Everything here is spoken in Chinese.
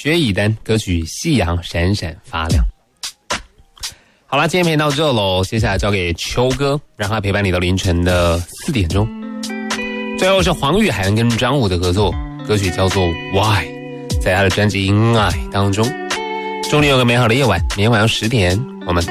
薛以丹歌曲《夕阳闪闪发亮》。好啦，今天陪到这喽，接下来交给秋哥，让他陪伴你到凌晨的4点钟。最后是黄玉涵跟张武的合作，歌曲叫做《Why》，在他的专辑《In I》当中。祝你有个美好的夜晚，明天晚上10点，我们